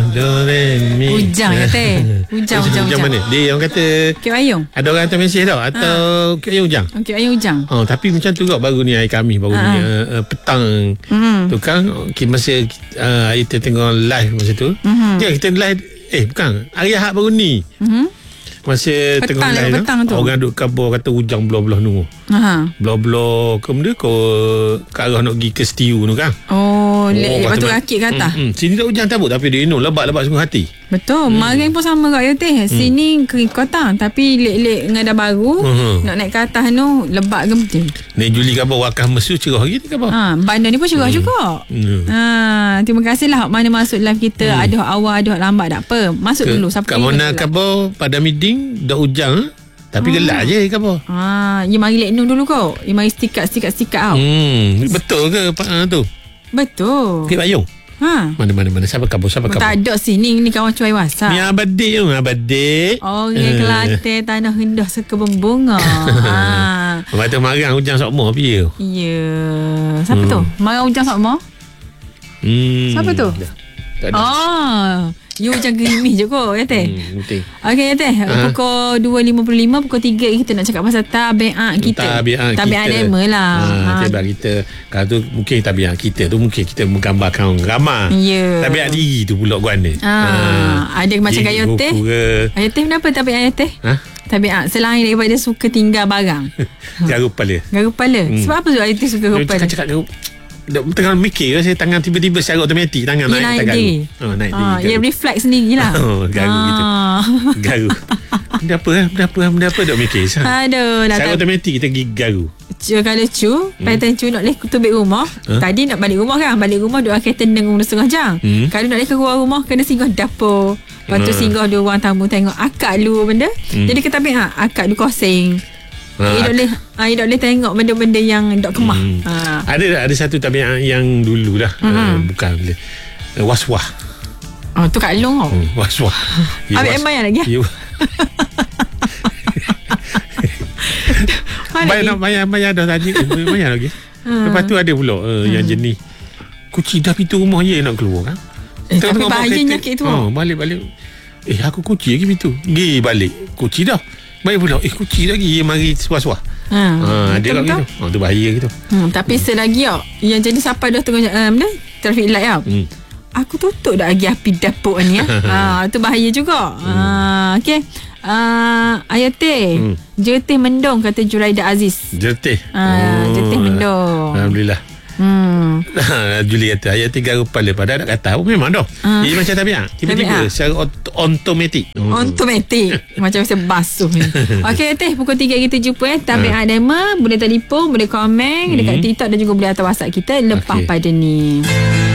Do re mi. Ujang kata. Ujang mana? Dia orang kata Kek Ayung. ada orang hantar mesej tau atau Kek Ayung Ujang. Kek Ayung Ujang. Tapi macam tu baru ni air kami baru ni petang tu kan masa kita tengok live masa tu. Ya kita live bukan hari Ahad baru ni. Masa tengok live tu orang duk khabar kata Ujang belah-belah nunggu. Belah-belah kemudian ke arah nak pergi ke Setiu tu kan. Lepas tu rakit ke atas. Sini tak hujan tabut tapi dia lebat-lebat sungguh hati. Betul. Maring pun sama kat ya teh. Sini kotang tapi lek-lek ngada baru nak naik ke atas tu lebat gempting. Ni Juli khabar Wakaf Mesu cerah hari ni khabar. Bandar ni pun cerah juga. Terima kasihlah mana masuk live kita. Ada awal ada lambat tak apa. Masuk dulu siapa kat mana khabar pada meeting dah hujan tapi gelap je khabar. Ya mari lek nu dulu kau. Ya mari stikat tau. Betul ke tu? Betul. Kek Ayung. Mana siapa khabar? Tak ada sini ni kawan cuai WhatsApp. Ni abadik tu, abadik. Orang Kelantan tanah rendah suka berbunga. Lepas tu marang Ujang Sokmo piye? Ya. Siapa tu? Marang Ujang Sokmo? Siapa tu? Tak ada. You jangan gerimis je kot ya teh. Okey ya teh. Pukul 2.55 pukul 3 kita nak cakap pasal tabiat kita. Tabiat demo lah. Tabiat kita. Kalau tu mungkin tabiat kita tu mungkin kita menggambarkan orang ramai. Tabiat diri tu pula guana. Ada macam gaya teh. Ayah teh kenapa tabiat ayah teh? Tabiat selain daripada suka tinggal barang. Garu kepala. Sebab apa tu ayah teh suka garu kepala? Cakap garu. Tengah mikir saya tangan tiba-tiba secara automatik tangan naik garu. Naik dia refleks sendirilah. Garu gitu. Garu. Benda apa dok mikir. Aduh, secara automatik kita pergi garu. Kalau pattern nak leh tubik rumah. Tadi nak balik rumah kan. Balik rumah duk akan tenang 1/2 jam. Kalau nak leh keluar rumah kena singgah dapur. Lepas tu singgah dua orang tamu tengok akak lu benda. Jadi kata akak du koseng. Dia boleh tengok benda-benda yang dok kemah. Ada satu tabiat yang dulu dah bukan waswah. Tu kat long waswah. Ambil bayar lagi. Bayar dah tadi. Bayar lagi. Lepas tu ada pula yang jenis kunci dah pintu rumah je nak keluar kan. Tapi bahayanya nyakit tu. Balik. Aku kunci lagi pintu. Pergi balik. Kunci dah. Baik pula kunci lagi mari suah-suah. Dia kat gitu. Tu bahaya gitu. Tapi selagi yang jadi siapa dah tengok traffic light aku tutup dah lagi api dapur ni tu bahaya juga. Okey. Ayateh Jertih mendong kata Juraida Aziz. Jertih mendong. Alhamdulillah. Juli kata ayat 3 kepala pada nak kata memang dah. Ini macam tabiat. Tiba-tiba secara automatik. Macam macam basuh ni. Okey teh pukul 3 kita jumpa tabiat demo. Boleh telefon, boleh komen dekat TikTok dan juga boleh atas WhatsApp kita lepas pada ni.